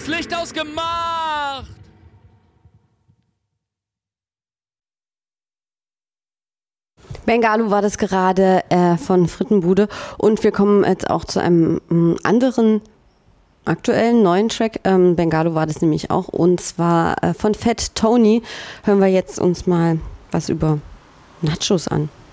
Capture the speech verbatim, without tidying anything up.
das Licht ausgemacht! Bengalo war das gerade äh, von Frittenbude. Und wir kommen jetzt auch zu einem m, anderen aktuellen neuen Track. Ähm, Bengalo war das nämlich auch. Und zwar äh, von Fat Tony hören wir jetzt uns mal was über Nachos an.